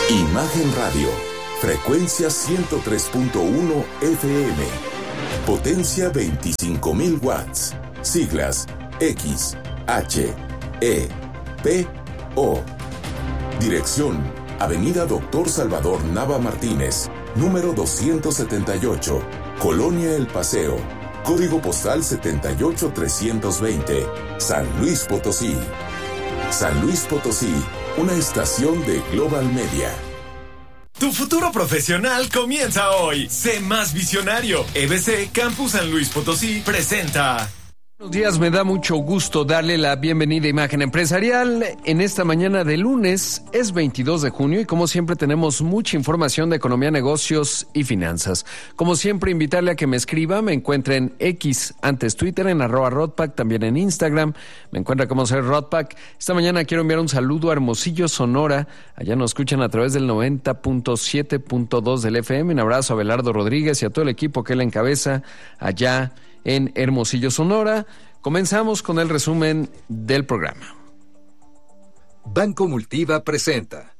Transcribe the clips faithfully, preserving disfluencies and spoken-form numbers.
Imagen Radio, frecuencia ciento tres punto uno F M, potencia veinticinco mil watts, siglas X, H, E, P, O. Dirección, Avenida Doctor Salvador Nava Martínez, número doscientos setenta y ocho, Colonia El Paseo, código postal setenta y ocho trescientos veinte, San Luis Potosí. San Luis Potosí, una estación de Global Media. Tu futuro profesional comienza hoy. Sé más visionario. E B C Campus San Luis Potosí presenta. Buenos días, me da mucho gusto darle la bienvenida a Imagen Empresarial en esta mañana de lunes. Es veintidós de junio y como siempre tenemos mucha información de economía, negocios y finanzas. Como siempre, invitarle a que me escriba. Me encuentre en X, antes Twitter, en arroba Rodpack, también en Instagram. Me encuentra como ser Rodpack. Esta mañana quiero enviar un saludo a Hermosillo, Sonora. Allá nos escuchan a través del noventa punto siete punto dos del F M. Un abrazo a Abelardo Rodríguez y a todo el equipo que él encabeza allá en Hermosillo, Sonora. Comenzamos con el resumen del programa. Banco Multiva presenta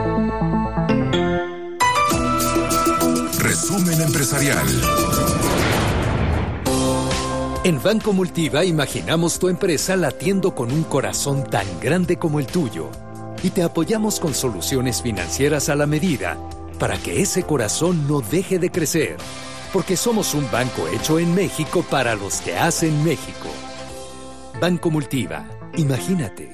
Resumen empresarial. En Banco Multiva imaginamos tu empresa latiendo con un corazón tan grande como el tuyo y te apoyamos con soluciones financieras a la medida para que ese corazón no deje de crecer. Porque somos un banco hecho en México para los que hacen México. Banco Multiva, imagínate.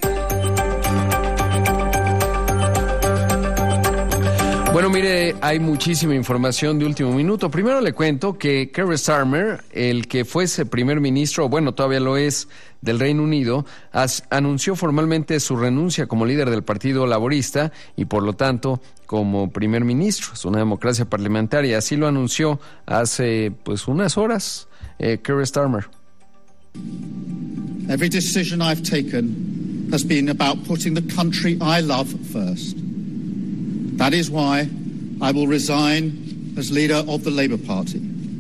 Bueno, mire, hay muchísima información de último minuto. Primero le cuento que Keir Starmer, el que fuese primer ministro, bueno, todavía lo es, del Reino Unido, as, anunció formalmente su renuncia como líder del Partido Laborista y, por lo tanto, como primer ministro. Es una democracia parlamentaria. Así lo anunció hace, pues, unas horas eh, Keir Starmer. Every decision I've taken has been about putting the country I love first. That is why I will resign as leader of the Labour Party.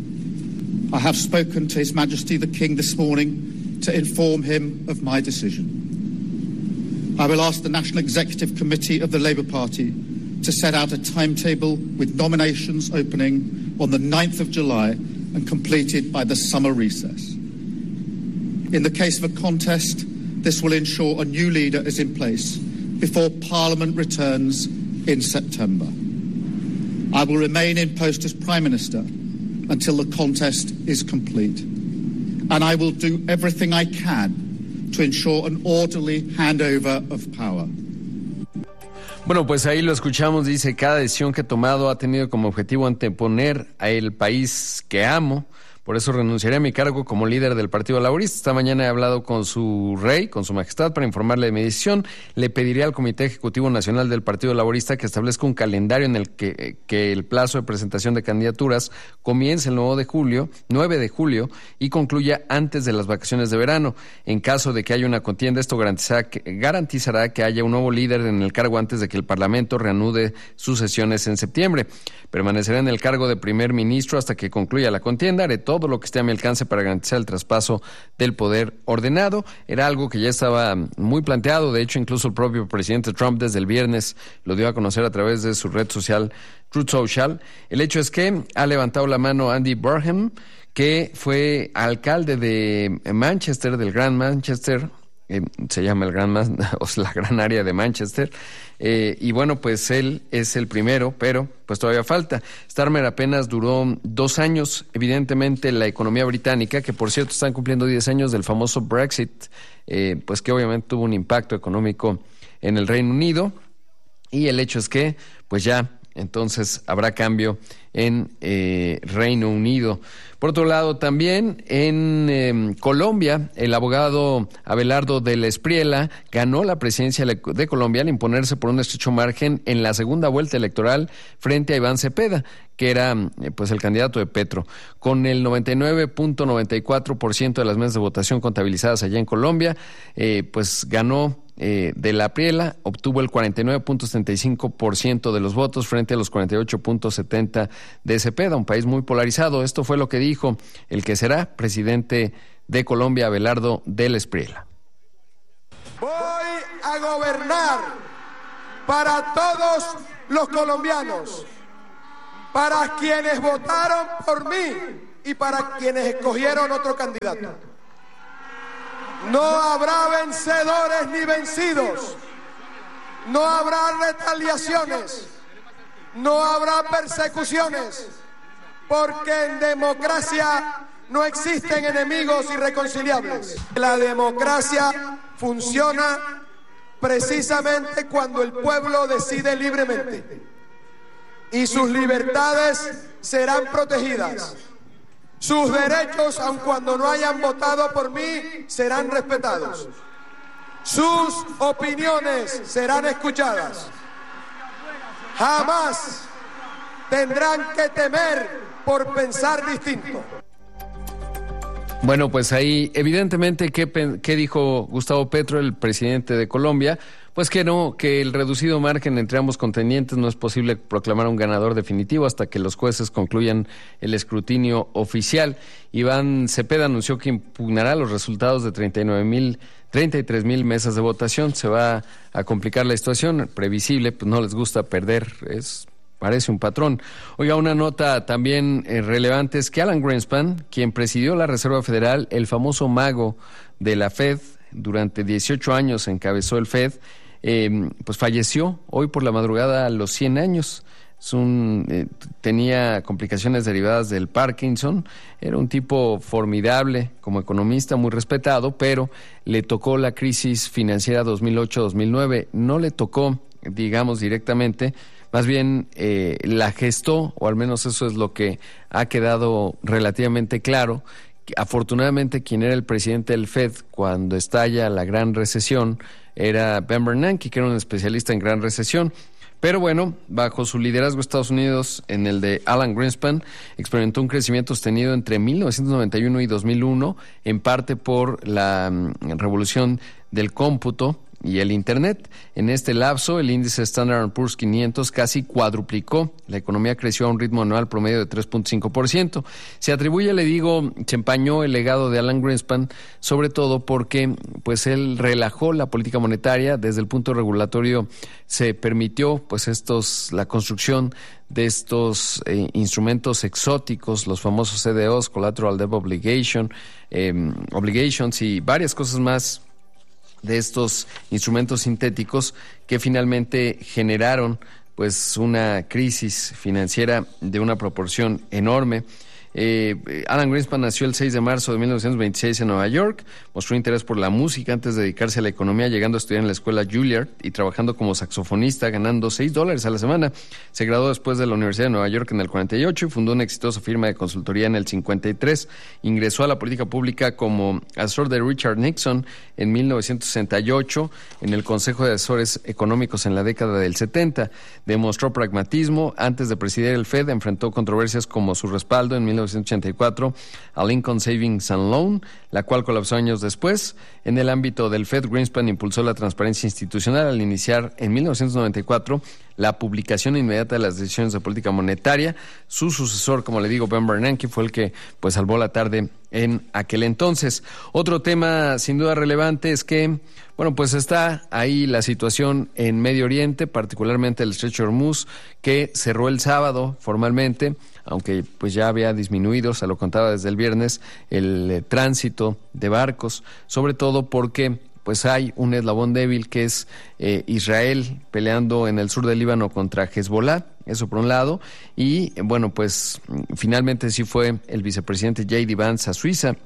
I have spoken to His Majesty the King this morning to inform him of my decision. I will ask the National Executive Committee of the Labour Party to set out a timetable with nominations opening on the ninth of July and completed by the summer recess. In the case of a contest, this will ensure a new leader is in place before Parliament returns in September. I will remain in post as Prime Minister until the contest is complete. And I will do everything I can to ensure an orderly handover of power. Bueno, pues ahí lo escuchamos, dice, cada decisión que he tomado ha tenido como objetivo anteponer a el país que amo. Por eso renunciaré a mi cargo como líder del Partido Laborista. Esta mañana he hablado con su rey, con su majestad, para informarle de mi decisión. Le pediré al Comité Ejecutivo Nacional del Partido Laborista que establezca un calendario en el que, que el plazo de presentación de candidaturas comience el nueve de julio, nueve de julio y concluya antes de las vacaciones de verano. En caso de que haya una contienda, esto garantizará que, garantizará que haya un nuevo líder en el cargo antes de que el Parlamento reanude sus sesiones en septiembre. Permaneceré en el cargo de primer ministro hasta que concluya la contienda. Haré todo todo lo que esté a mi alcance para garantizar el traspaso del poder ordenado. Era algo que ya estaba muy planteado. De hecho, incluso el propio presidente Trump desde el viernes lo dio a conocer a través de su red social Truth Social. El hecho es que ha levantado la mano Andy Burnham, que fue alcalde de Manchester, del Gran Manchester, eh, se llama el Gran Man, o sea, la gran área de Manchester, eh, y bueno, pues él es el primero, pero pues todavía falta. Starmer apenas duró dos años. Evidentemente la economía británica, que por cierto están cumpliendo diez años del famoso Brexit, eh, pues que obviamente tuvo un impacto económico en el Reino Unido, y el hecho es que pues ya entonces habrá cambio en eh, Reino Unido. Por otro lado, también en eh, Colombia, el abogado Abelardo del Espriella ganó la presidencia de Colombia al imponerse por un estrecho margen en la segunda vuelta electoral frente a Iván Cepeda, que era eh, pues el candidato de Petro. Con el noventa y nueve punto noventa y cuatro por ciento de las mesas de votación contabilizadas allá en Colombia, eh, pues ganó Eh, de la Priela, obtuvo el cuarenta y nueve punto setenta y cinco por ciento de los votos frente a los cuarenta y ocho punto setenta de Cepeda, un país muy polarizado. Esto fue lo que dijo el que será presidente de Colombia, Abelardo del Espriella. Voy a gobernar para todos los colombianos, para quienes votaron por mí y para quienes escogieron otro candidato. No habrá vencedores ni vencidos, no habrá retaliaciones, no habrá persecuciones, porque en democracia no existen enemigos irreconciliables. La democracia funciona precisamente cuando el pueblo decide libremente y sus libertades serán protegidas. Sus derechos, aun cuando no hayan votado por mí, serán respetados. Sus opiniones serán escuchadas. Jamás tendrán que temer por pensar distinto. Bueno, pues ahí, evidentemente, ¿qué, qué dijo Gustavo Petro, el presidente de Colombia? Pues que no, que el reducido margen entre ambos contendientes no es posible proclamar un ganador definitivo hasta que los jueces concluyan el escrutinio oficial. Iván Cepeda anunció que impugnará los resultados de treinta y nueve mil, treinta y tres mil mesas de votación. Se va a complicar la situación, previsible, pues no les gusta perder, es... parece un patrón. Oiga, una nota también eh, relevante es que Alan Greenspan, quien presidió la Reserva Federal, el famoso mago de la Fed, durante dieciocho años encabezó el Fed, eh, pues falleció hoy por la madrugada a los cien años. Es un, eh, tenía complicaciones derivadas del Parkinson, era un tipo formidable como economista, muy respetado, pero le tocó la crisis financiera dos mil ocho dos mil nueve, no le tocó, digamos, directamente, más bien eh, la gestó, o al menos eso es lo que ha quedado relativamente claro. Afortunadamente, quien era el presidente del Fed cuando estalla la gran recesión era Ben Bernanke, que era un especialista en gran recesión. Pero bueno, bajo su liderazgo Estados Unidos, en el de Alan Greenspan, experimentó un crecimiento sostenido entre mil novecientos noventa y uno y dos mil uno, en parte por la um, revolución del cómputo y el Internet. En este lapso, el índice Standard and Poor's quinientos casi cuadruplicó. La economía creció a un ritmo anual promedio de tres punto cinco por ciento. Se atribuye, le digo, se empañó el legado de Alan Greenspan, sobre todo porque pues él relajó la política monetaria. Desde el punto regulatorio se permitió pues estos la construcción de estos eh, instrumentos exóticos, los famosos C D Os, Collateral Debt Obligation, eh, Obligations y varias cosas más de estos instrumentos sintéticos que finalmente generaron pues una crisis financiera de una proporción enorme. Eh, Alan Greenspan nació el seis de marzo de mil novecientos veintiséis en Nueva York, mostró interés por la música antes de dedicarse a la economía, llegando a estudiar en la escuela Juilliard y trabajando como saxofonista, ganando seis dólares a la semana. Se graduó después de la Universidad de Nueva York en el cuarenta y ocho y fundó una exitosa firma de consultoría en el cincuenta y tres. Ingresó a la política pública como asesor de Richard Nixon en mil novecientos sesenta y ocho en el Consejo de Asesores Económicos en la década del setenta. Demostró pragmatismo. Antes de presidir el Fed, enfrentó controversias como su respaldo en mil novecientos ochenta y cuatro a Lincoln Savings and Loan, la cual colapsó años después. En el ámbito del Fed, Greenspan impulsó la transparencia institucional al iniciar en mil novecientos noventa y cuatro la publicación inmediata de las decisiones de política monetaria. Su sucesor, como le digo, Ben Bernanke, fue el que pues salvó la tarde en aquel entonces. Otro tema sin duda relevante es que, bueno, pues está ahí la situación en Medio Oriente, particularmente el Estrecho de Hormuz, que cerró el sábado formalmente, aunque pues ya había disminuido, se lo contaba desde el viernes, el eh, tránsito de barcos, sobre todo porque pues hay un eslabón débil que es eh, Israel peleando en el sur del Líbano contra Hezbollah, eso por un lado, y bueno, pues finalmente sí fue el vicepresidente J D Vance a Suiza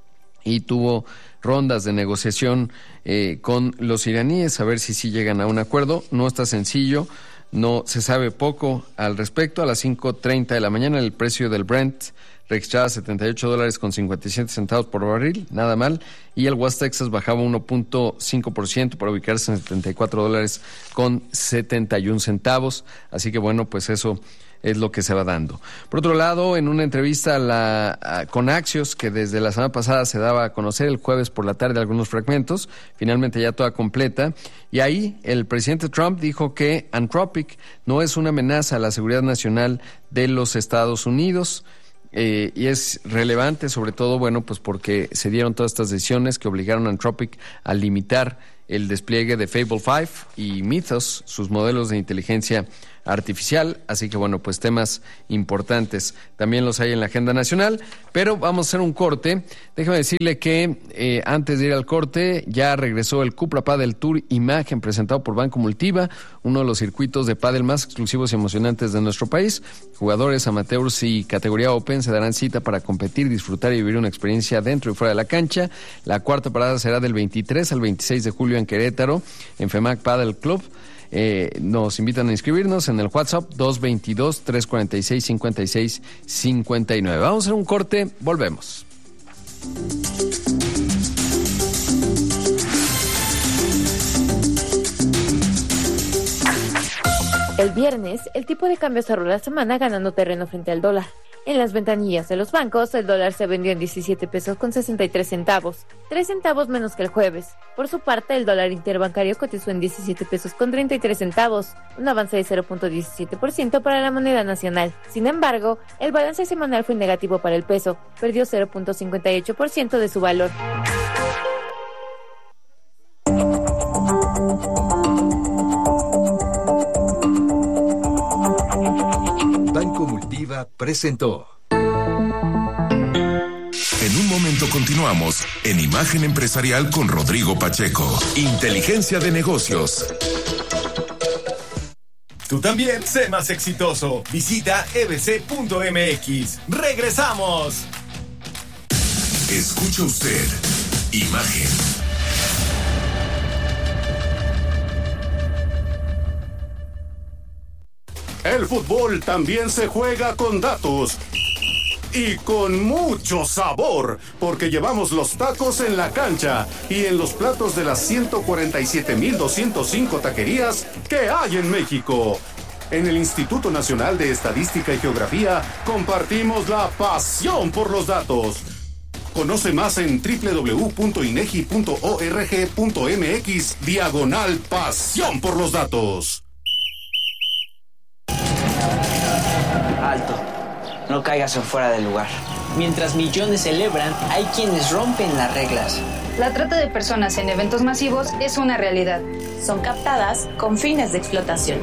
y tuvo rondas de negociación eh, con los iraníes, a ver si sí llegan a un acuerdo. No está sencillo, no se sabe poco al respecto. A las cinco treinta de la mañana el precio del Brent registraba setenta y ocho dólares con cincuenta y siete centavos por barril, nada mal, y el West Texas bajaba uno punto cinco por ciento para ubicarse en setenta y cuatro dólares con setenta y un centavos, así que bueno, pues eso es lo que se va dando. Por otro lado, en una entrevista a la, a, con Axios, que desde la semana pasada se daba a conocer el jueves por la tarde algunos fragmentos, finalmente ya toda completa, y ahí el presidente Trump dijo que Anthropic no es una amenaza a la seguridad nacional de los Estados Unidos. Eh, y es relevante sobre todo, bueno, pues porque se dieron todas estas decisiones que obligaron a Anthropic a limitar el despliegue de Fable cinco y Mythos, sus modelos de inteligencia artificial, así que bueno, pues temas importantes también los hay en la agenda nacional, pero vamos a hacer un corte. Déjame decirle que eh, antes de ir al corte ya regresó el Cupra Padel Tour Imagen presentado por Banco Multiva, uno de los circuitos de pádel más exclusivos y emocionantes de nuestro país. Jugadores, amateurs y categoría Open se darán cita para competir, disfrutar y vivir una experiencia dentro y fuera de la cancha. La cuarta parada será del veintitrés al veintiséis de julio en Querétaro, en FEMAC Padel Club. Eh, nos invitan a inscribirnos en el WhatsApp dos veintidós, trescientos cuarenta y seis, cincuenta y seis cincuenta y nueve. Vamos a hacer un corte, volvemos. El viernes, el tipo de cambio cerró la semana ganando terreno frente al dólar. En las ventanillas de los bancos, el dólar se vendió en diecisiete pesos con sesenta y tres centavos, tres centavos menos que el jueves. Por su parte, el dólar interbancario cotizó en diecisiete pesos con treinta y tres centavos, un avance de cero punto diecisiete por ciento para la moneda nacional. Sin embargo, el balance semanal fue negativo para el peso, perdió cero punto cincuenta y ocho por ciento de su valor. Banco Multiva presentó. En un momento continuamos en Imagen Empresarial con Rodrigo Pacheco. Inteligencia de negocios. Tú también sé más exitoso. Visita e b c punto m x. ¡Regresamos! Escucha usted Imagen. El fútbol también se juega con datos y con mucho sabor, porque llevamos los tacos en la cancha y en los platos de las ciento cuarenta y siete mil doscientos cinco taquerías que hay en México. En el Instituto Nacional de Estadística y Geografía compartimos la pasión por los datos. Conoce más en doble u doble u doble u punto inegi punto org punto m x diagonal pasión por los datos. Alto, no caigas en fuera del lugar. Mientras millones celebran, hay quienes rompen las reglas. La trata de personas en eventos masivos es una realidad. Son captadas con fines de explotación.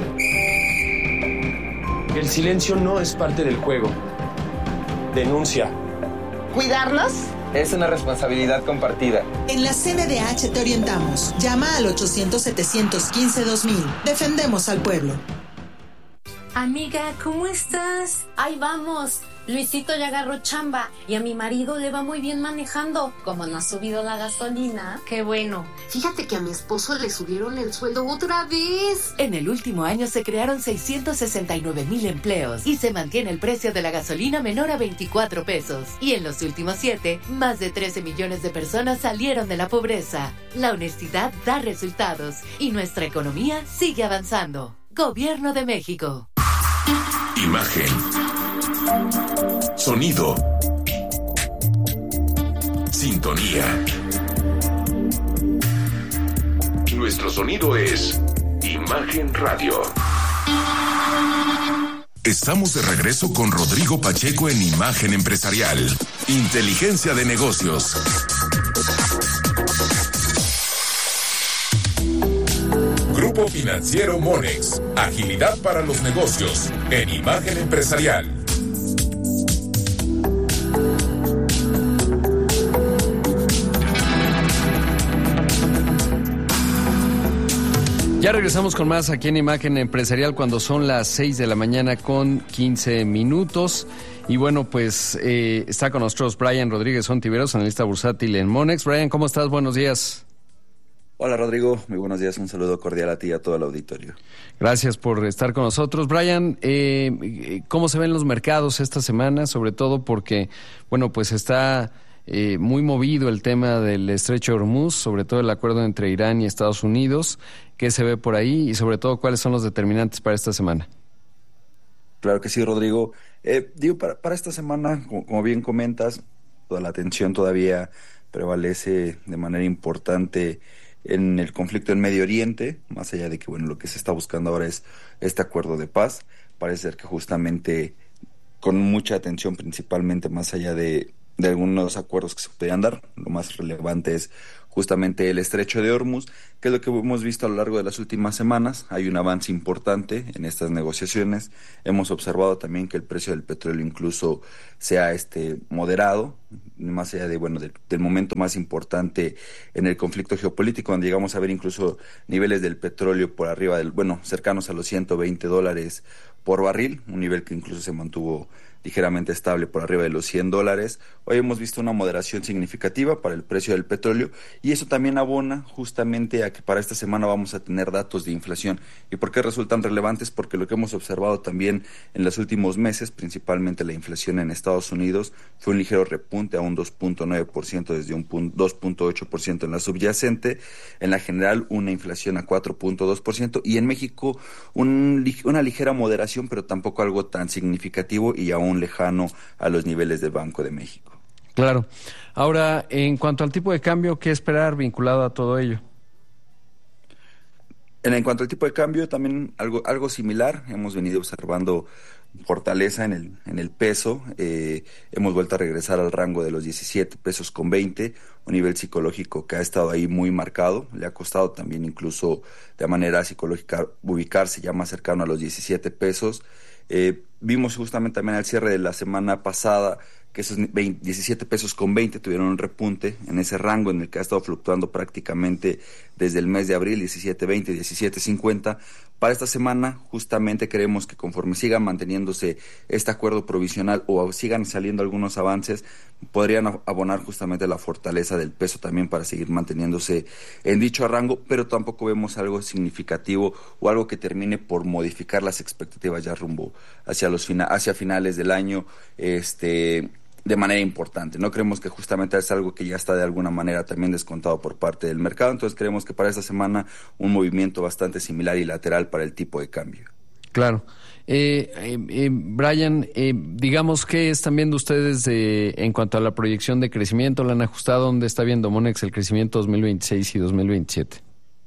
El silencio no es parte del juego. Denuncia. ¿Cuidarnos? Es una responsabilidad compartida. En la C N D H te orientamos. Llama al ochocientos, setecientos quince, dos mil. Defendemos al pueblo. Amiga, ¿cómo estás? Ahí vamos. Luisito ya agarró chamba y a mi marido le va muy bien manejando. Como no ha subido la gasolina. Qué bueno. Fíjate que a mi esposo le subieron el sueldo otra vez. En el último año se crearon seiscientos sesenta y nueve mil empleos y se mantiene el precio de la gasolina menor a veinticuatro pesos. Y en los últimos siete, más de trece millones de personas salieron de la pobreza. La honestidad da resultados y nuestra economía sigue avanzando. Gobierno de México. Imagen. Sonido. Sintonía. Nuestro sonido es Imagen Radio. Estamos de regreso con Rodrigo Pacheco en Imagen Empresarial. Inteligencia de negocios. Grupo Financiero Monex. Agilidad para los negocios. En Imagen Empresarial. Ya regresamos con más aquí en Imagen Empresarial cuando son las seis de la mañana con quince minutos. Y bueno, pues eh, está con nosotros Brian Rodríguez Ontiveros, analista bursátil en Monex. Brian, ¿cómo estás? Buenos días. Hola Rodrigo, muy buenos días, un saludo cordial a ti y a todo el auditorio. Gracias por estar con nosotros. Brian, eh, ¿cómo se ven los mercados esta semana? Sobre todo porque, bueno, pues está eh, muy movido el tema del estrecho de Hormuz, sobre todo el acuerdo entre Irán y Estados Unidos. ¿Qué se ve por ahí? Y sobre todo, ¿cuáles son los determinantes para esta semana? Claro que sí, Rodrigo. Eh, digo, para, para esta semana, como, como bien comentas, toda la atención todavía prevalece de manera importante en el conflicto en Medio Oriente, más allá de que, bueno, lo que se está buscando ahora es este acuerdo de paz. Parece ser que justamente con mucha atención, principalmente más allá de, de algunos acuerdos que se podrían dar, lo más relevante es justamente el estrecho de Hormuz, que es lo que hemos visto a lo largo de las últimas semanas. Hay un avance importante en estas negociaciones. Hemos observado también que el precio del petróleo incluso se ha este, moderado, más allá de bueno del, del momento más importante en el conflicto geopolítico, donde llegamos a ver incluso niveles del petróleo por arriba del, bueno, cercanos a los ciento veinte dólares por barril, un nivel que incluso se mantuvo ligeramente estable por arriba de los cien dólares. Hoy hemos visto una moderación significativa para el precio del petróleo y eso también abona justamente a que para esta semana vamos a tener datos de inflación. ¿Y por qué resultan relevantes? Porque lo que hemos observado también en los últimos meses, principalmente la inflación en Estados Unidos, fue un ligero repunte a un dos punto nueve por ciento desde un dos punto ocho por ciento en la subyacente. En la general, una inflación a cuatro punto dos por ciento y en México un, una ligera moderación, pero tampoco algo tan significativo y aún lejano a los niveles del Banco de México. Claro. Ahora, en cuanto al tipo de cambio, ¿qué esperar vinculado a todo ello? En, en cuanto al tipo de cambio, también algo algo similar. Hemos venido observando fortaleza en el en el peso. Eh, hemos vuelto a regresar al rango de los diecisiete pesos con veinte, un nivel psicológico que ha estado ahí muy marcado. Le ha costado también incluso de manera psicológica ubicarse ya más cercano a los diecisiete pesos. Eh, vimos justamente también al cierre de la semana pasada que esos veinte, diecisiete pesos con veinte tuvieron un repunte en ese rango en el que ha estado fluctuando prácticamente desde el mes de abril, diecisiete veinte, diecisiete cincuenta. Para esta semana justamente creemos que conforme siga manteniéndose este acuerdo provisional o sigan saliendo algunos avances, podrían abonar justamente la fortaleza del peso también para seguir manteniéndose en dicho rango, pero tampoco vemos algo significativo o algo que termine por modificar las expectativas ya rumbo hacia los fina, hacia finales del año, este de manera importante. No creemos que justamente es algo que ya está de alguna manera también descontado por parte del mercado, entonces creemos que para esta semana un movimiento bastante similar y lateral para el tipo de cambio. Claro. Eh, eh, eh, Brian, eh, digamos, ¿qué están viendo ustedes de, en cuanto a la proyección de crecimiento? ¿La han ajustado? ¿Dónde está viendo Monex el crecimiento dos mil veintiséis y dos mil veintisiete?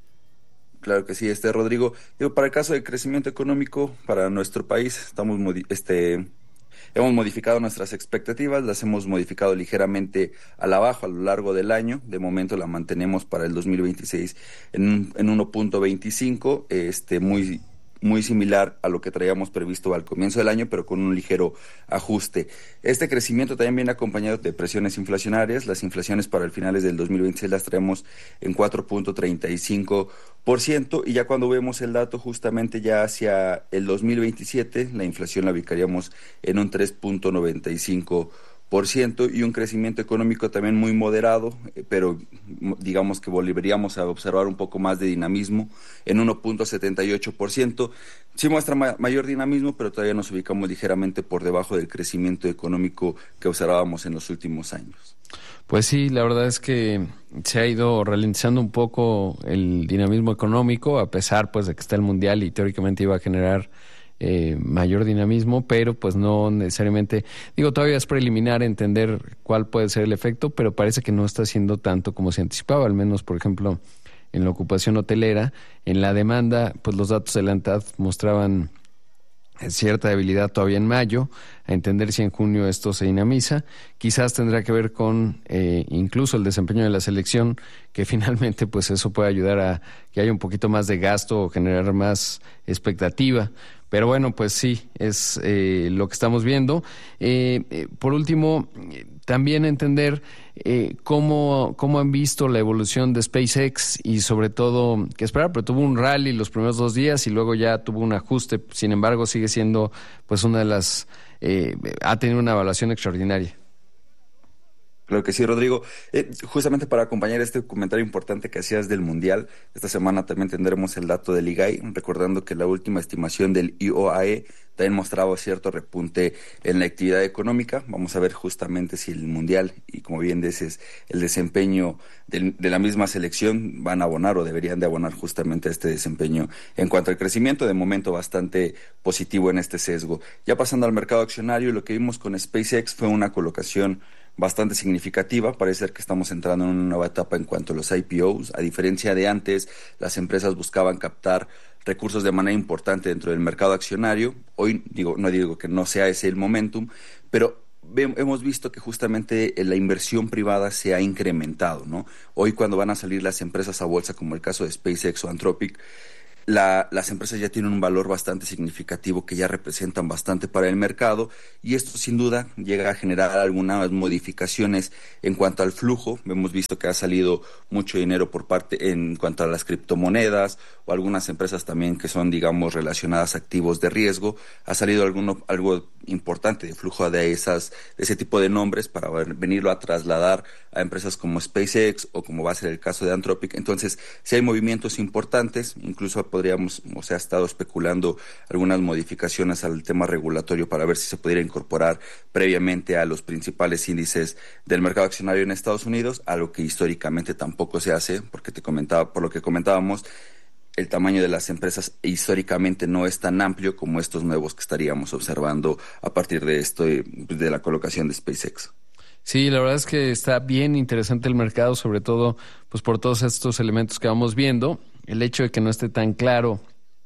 Claro que sí, este Rodrigo. Digo, para el caso del crecimiento económico para nuestro país, estamos este hemos modificado nuestras expectativas, las hemos modificado ligeramente a la baja a lo largo del año. De momento la mantenemos para el dos mil veintiséis en, en uno punto veinticinco, este muy muy similar a lo que traíamos previsto al comienzo del año, pero con un ligero ajuste. Este crecimiento también viene acompañado de presiones inflacionarias. Las inflaciones para el finales del dos mil veintiséis las traemos en cuatro punto treinta y cinco por ciento y ya cuando vemos el dato justamente ya hacia el dos mil veintisiete, la inflación la ubicaríamos en un tres punto noventa y cinco por ciento y un crecimiento económico también muy moderado, pero digamos que volveríamos a observar un poco más de dinamismo en uno punto setenta y ocho por ciento. Sí muestra ma- mayor dinamismo, pero todavía nos ubicamos ligeramente por debajo del crecimiento económico que observábamos en los últimos años. Pues sí, la verdad es que se ha ido ralentizando un poco el dinamismo económico, a pesar pues de que está el Mundial y teóricamente iba a generar Eh, mayor dinamismo, pero pues no necesariamente, digo, todavía es preliminar entender cuál puede ser el efecto, pero parece que no está siendo tanto como se anticipaba, al menos, por ejemplo, en la ocupación hotelera. En la demanda, pues los datos de la ANTAD mostraban cierta debilidad todavía en mayo, a entender si en junio esto se dinamiza. Quizás tendrá que ver con eh, incluso el desempeño de la selección, que finalmente pues eso puede ayudar a que haya un poquito más de gasto o generar más expectativa. Pero bueno, pues sí, es eh, lo que estamos viendo. Eh, eh, por último, eh, también entender eh, cómo, cómo han visto la evolución de SpaceX y sobre todo, que esperar, pero tuvo un rally los primeros dos días y luego ya tuvo un ajuste. Sin embargo, sigue siendo pues una de las... Eh, ha tenido una evaluación extraordinaria. Claro que sí, Rodrigo. Eh, justamente para acompañar este comentario importante que hacías del Mundial, esta semana también tendremos el dato del I G A I, recordando que la última estimación del I O A E también mostraba cierto repunte en la actividad económica. Vamos a ver justamente si el Mundial y, como bien dices, el desempeño del, de la misma selección van a abonar o deberían de abonar justamente a este desempeño en cuanto al crecimiento, de momento bastante positivo en este sesgo. Ya pasando al mercado accionario, lo que vimos con SpaceX fue una colocación bastante significativa. Parece ser que estamos entrando en una nueva etapa en cuanto a los I P Os. A diferencia de antes, las empresas buscaban captar recursos de manera importante dentro del mercado accionario. Hoy digo, no digo que no sea ese el momentum, pero hemos visto que justamente la inversión privada se ha incrementado, ¿no? Hoy cuando van a salir las empresas a bolsa, como el caso de SpaceX o Anthropic, La, las empresas ya tienen un valor bastante significativo que ya representan bastante para el mercado, y esto sin duda llega a generar algunas modificaciones en cuanto al flujo. Hemos visto que ha salido mucho dinero por parte en cuanto a las criptomonedas o algunas empresas también que son, digamos, relacionadas a activos de riesgo. Ha salido alguno, algo importante de flujo de, esas, de ese tipo de nombres para venirlo a trasladar a empresas como SpaceX o como va a ser el caso de Anthropic. Entonces, si hay movimientos importantes, incluso podríamos, o sea, ha estado especulando algunas modificaciones al tema regulatorio para ver si se pudiera incorporar previamente a los principales índices del mercado accionario en Estados Unidos, algo que históricamente tampoco se hace, porque te comentaba, por lo que comentábamos, el tamaño de las empresas históricamente no es tan amplio como estos nuevos que estaríamos observando a partir de esto, de la colocación de SpaceX. Sí, la verdad es que está bien interesante el mercado, sobre todo pues por todos estos elementos que vamos viendo. El hecho de que no esté tan claro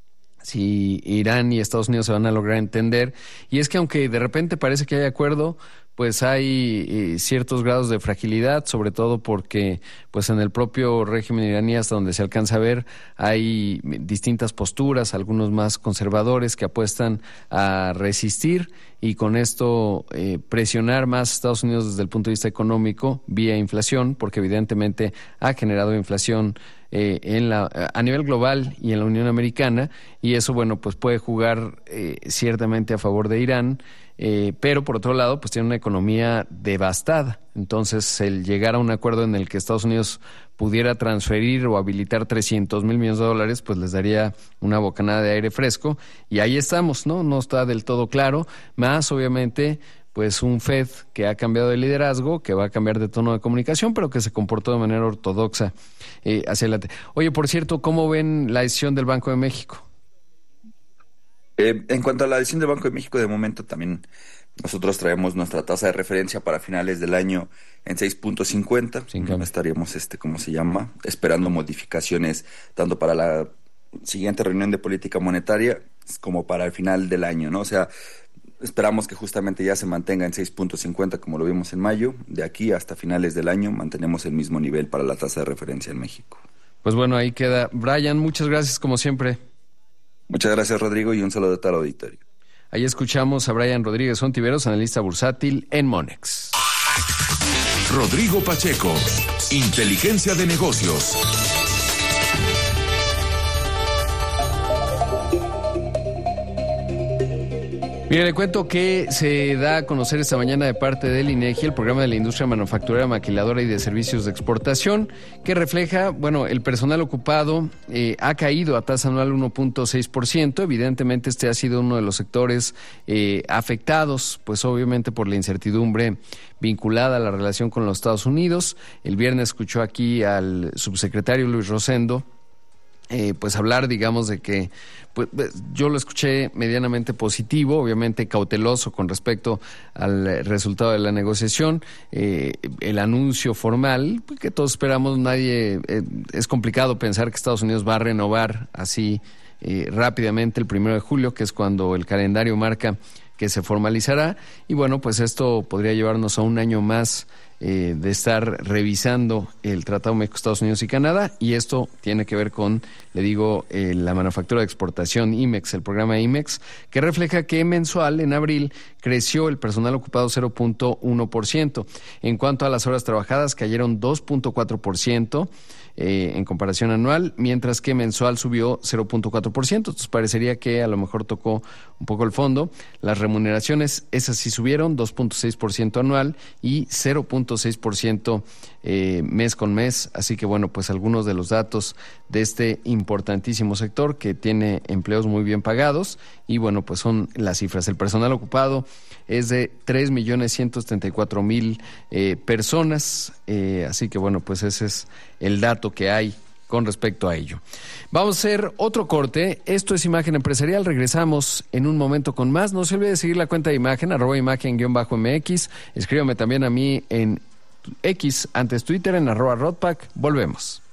si Irán y Estados Unidos se van a lograr entender. Y es que aunque de repente parece que hay acuerdo, pues hay eh, ciertos grados de fragilidad, sobre todo porque pues en el propio régimen iraní, hasta donde se alcanza a ver, hay distintas posturas, algunos más conservadores que apuestan a resistir y con esto eh, presionar más a Estados Unidos desde el punto de vista económico vía inflación, porque evidentemente ha generado inflación eh, en la a nivel global y en la Unión Americana, y eso, bueno, pues puede jugar eh, ciertamente a favor de Irán. Eh, pero por otro lado, pues tiene una economía devastada. Entonces, el llegar a un acuerdo en el que Estados Unidos pudiera transferir o habilitar trescientos mil millones de dólares, pues les daría una bocanada de aire fresco. Y ahí estamos, ¿no? No está del todo claro. Más, obviamente, pues un Fed que ha cambiado de liderazgo, que va a cambiar de tono de comunicación, pero que se comportó de manera ortodoxa eh, hacia adelante. Oye, por cierto, ¿cómo ven la decisión del Banco de México? Eh, en cuanto a la decisión del Banco de México, de momento también nosotros traemos nuestra tasa de referencia para finales del año en seis punto cincuenta. No estaríamos, este, ¿cómo se llama?, esperando modificaciones tanto para la siguiente reunión de política monetaria como para el final del año, ¿no? O sea, esperamos que justamente ya se mantenga en seis punto cincuenta como lo vimos en mayo. De aquí hasta finales del año mantenemos el mismo nivel para la tasa de referencia en México. Pues bueno, ahí queda. Brian, muchas gracias como siempre. Muchas gracias, Rodrigo, y un saludo a todo el auditorio. Ahí escuchamos a Brian Rodríguez Ontiveros, analista bursátil en Monex. Rodrigo Pacheco, Inteligencia de Negocios. Mire, le cuento que se da a conocer esta mañana de parte del INEGI el programa de la industria manufacturera, maquiladora y de servicios de exportación, que refleja, bueno, el personal ocupado eh, ha caído a tasa anual uno punto seis por ciento. Evidentemente este ha sido uno de los sectores eh, afectados, pues obviamente por la incertidumbre vinculada a la relación con los Estados Unidos. El viernes escuchó aquí al subsecretario Luis Rosendo, Eh, pues hablar, digamos, de que pues, yo lo escuché medianamente positivo, obviamente cauteloso con respecto al resultado de la negociación, eh, el anuncio formal, que todos esperamos, nadie, eh, es complicado pensar que Estados Unidos va a renovar así eh, rápidamente el primero de julio, que es cuando el calendario marca que se formalizará, y bueno, pues esto podría llevarnos a un año más eh, de estar revisando el Tratado México-Estados Unidos y Canadá, y esto tiene que ver con, le digo, eh, la manufactura de exportación IMEX, el programa IMEX, que refleja que mensual, en abril, creció el personal ocupado cero punto uno por ciento. En cuanto a las horas trabajadas, cayeron dos punto cuatro por ciento. Eh, en comparación anual, mientras que mensual subió cero punto cuatro por ciento. Entonces parecería que a lo mejor tocó un poco el fondo. Las remuneraciones, esas sí subieron, dos punto seis por ciento anual y cero punto seis por ciento eh, mes con mes. Así que bueno, pues algunos de los datos de este importantísimo sector que tiene empleos muy bien pagados, y bueno, pues son las cifras. El personal ocupado es de tres millones ciento setenta y cuatro mil eh, personas, eh, así que bueno, pues ese es el dato que hay con respecto a ello. Vamos a hacer otro corte. Esto es Imagen Empresarial. Regresamos en un momento con más. No se olvide de seguir la cuenta de Imagen, arroba imagen-M X. Escríbame también a mí en X, antes Twitter, en arroba Rodpack. Volvemos.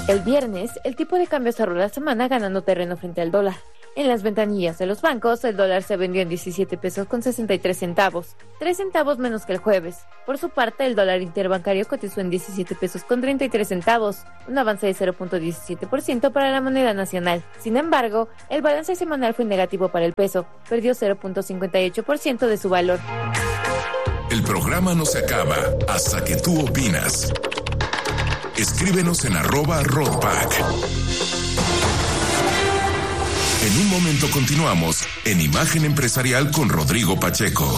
El viernes, el tipo de cambio cerró la semana ganando terreno frente al dólar. En las ventanillas de los bancos, el dólar se vendió en diecisiete pesos con sesenta y tres centavos, tres centavos menos que el jueves. Por su parte, el dólar interbancario cotizó en diecisiete pesos con treinta y tres centavos, un avance de cero punto diecisiete por ciento para la moneda nacional. Sin embargo, el balance semanal fue negativo para el peso, perdió cero punto cincuenta y ocho por ciento de su valor. El programa no se acaba hasta que tú opinas. Escríbenos en arroba Rodpack. En un momento continuamos en Imagen Empresarial con Rodrigo Pacheco.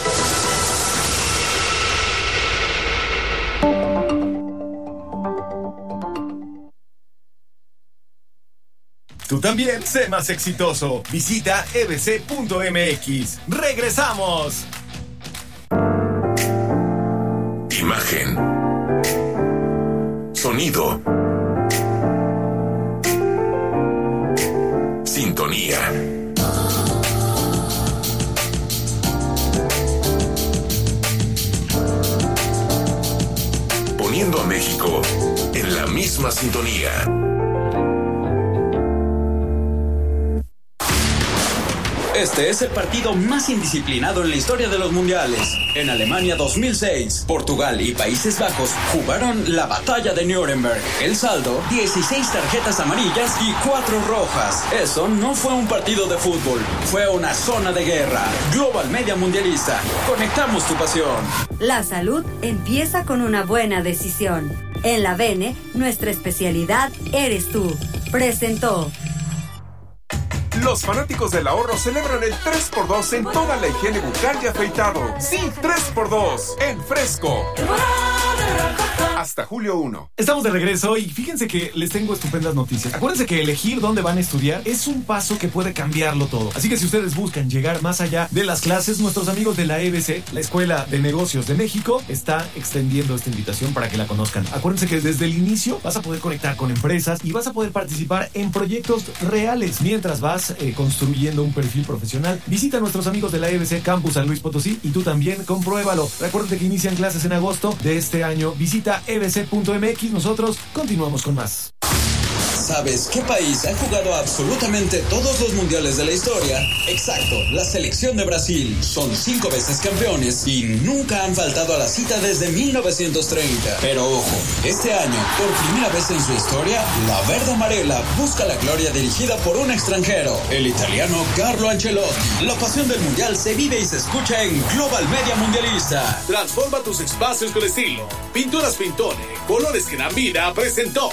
Tú también sé más exitoso. Visita e b c punto m x. ¡Regresamos! Imagen. Sonido. Sintonía. Poniendo a México en la misma sintonía. Este es el partido más indisciplinado en la historia de los mundiales. En Alemania dos mil seis, Portugal y Países Bajos jugaron la batalla de Nuremberg. El saldo, dieciséis tarjetas amarillas y cuatro rojas. Eso no fue un partido de fútbol, fue una zona de guerra. Global Media Mundialista, conectamos tu pasión. La salud empieza con una buena decisión. En la Bene, nuestra especialidad eres tú. Presentó. Los fanáticos del ahorro celebran el tres por dos en toda la higiene bucal y afeitado. Sí, tres por dos en Fresco. Hasta julio primero. Estamos de regreso y fíjense que les tengo estupendas noticias. Acuérdense que elegir dónde van a estudiar es un paso que puede cambiarlo todo. Así que si ustedes buscan llegar más allá de las clases, nuestros amigos de la E B C, la Escuela de Negocios de México, está extendiendo esta invitación para que la conozcan. Acuérdense que desde el inicio vas a poder conectar con empresas y vas a poder participar en proyectos reales mientras vas eh, construyendo un perfil profesional. Visita a nuestros amigos de la E B C Campus San Luis Potosí y tú también compruébalo. Recuerda que inician clases en agosto de este año. Visita e b c punto m x. Nosotros continuamos con más. ¿Sabes qué país ha jugado absolutamente todos los mundiales de la historia? Exacto, la selección de Brasil. Son cinco veces campeones y nunca han faltado a la cita desde mil novecientos treinta. Pero ojo, este año, por primera vez en su historia, la Verde Amarela busca la gloria dirigida por un extranjero, el italiano Carlo Ancelotti. La pasión del mundial se vive y se escucha en Global Media Mundialista. Transforma tus espacios con estilo. Pinturas Pintone, colores que dan vida, presentó.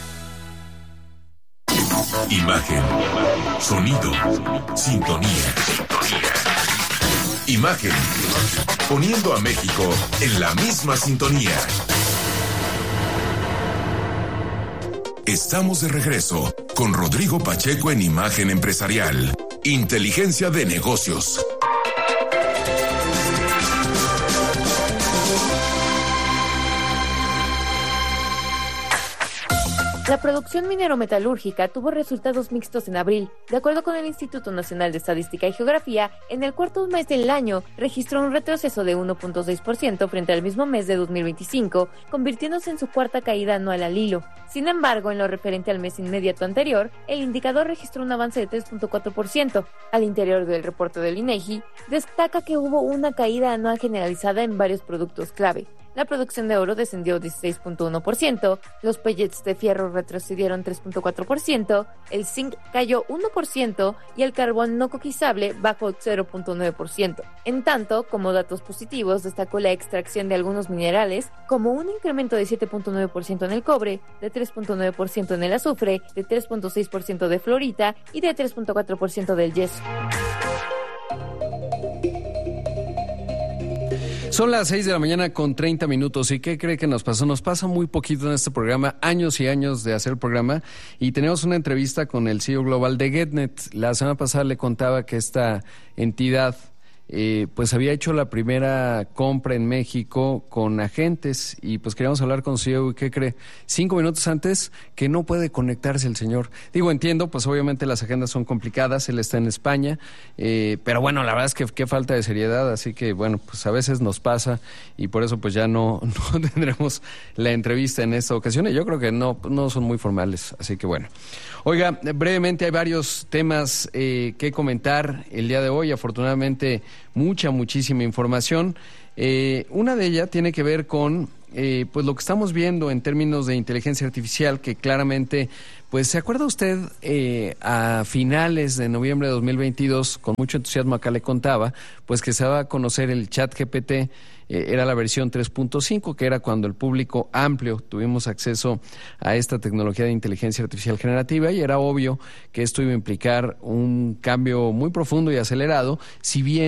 Imagen, sonido, sintonía. Imagen, poniendo a México en la misma sintonía. Estamos de regreso con Rodrigo Pacheco en Imagen Empresarial. Inteligencia de negocios. La producción minero-metalúrgica tuvo resultados mixtos en abril. De acuerdo con el Instituto Nacional de Estadística y Geografía, en el cuarto mes del año registró un retroceso de uno punto seis por ciento frente al mismo mes de dos mil veinticinco, convirtiéndose en su cuarta caída anual al hilo. Sin embargo, en lo referente al mes inmediato anterior, el indicador registró un avance de tres punto cuatro por ciento. Al interior del reporte del INEGI, destaca que hubo una caída anual generalizada en varios productos clave. La producción de oro descendió dieciséis punto uno por ciento, los pellets de fierro retrocedieron tres punto cuatro por ciento, el zinc cayó uno por ciento y el carbón no coquizable bajó cero punto nueve por ciento. En tanto, como datos positivos, destacó la extracción de algunos minerales, como un incremento de siete punto nueve por ciento en el cobre, de tres punto nueve por ciento en el azufre, de tres punto seis por ciento de fluorita y de tres punto cuatro por ciento del yeso. Son las seis de la mañana con treinta minutos. ¿Y qué cree que nos pasó? Nos pasa muy poquito en este programa, años y años de hacer el programa, y tenemos una entrevista con el C E O global de GetNet. La semana pasada le contaba que esta entidad eh, pues había hecho la primera compra en México con agentes y pues queríamos hablar con su C E O y ¿qué cree? Cinco minutos antes que no puede conectarse el señor. Digo, entiendo, pues obviamente las agendas son complicadas, él está en España, eh, pero bueno, la verdad es que qué falta de seriedad, así que bueno, pues a veces nos pasa y por eso pues ya no, no tendremos la entrevista en esta ocasión y yo creo que no, no son muy formales, así que bueno. Oiga, brevemente hay varios temas eh, que comentar el día de hoy, afortunadamente mucha, muchísima información. Eh, una de ellas tiene que ver con eh, pues lo que estamos viendo en términos de inteligencia artificial, que claramente, pues ¿se acuerda usted eh, a finales de noviembre de dos mil veintidós, con mucho entusiasmo acá le contaba, pues que se va a conocer el ChatGPT? Eh, era la versión tres punto cinco, que era cuando el público amplio tuvimos acceso a esta tecnología de inteligencia artificial generativa, y era obvio que esto iba a implicar un cambio muy profundo y acelerado, si bien